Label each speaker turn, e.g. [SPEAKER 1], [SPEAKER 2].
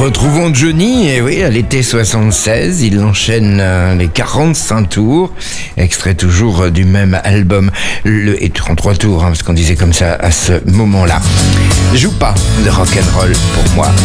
[SPEAKER 1] Retrouvons Johnny, et oui, à l'été 76, il enchaîne les 45 tours, extrait toujours du même album, et 33 tours, parce qu'on disait comme ça à ce moment-là. Joue pas de rock'n'roll pour moi.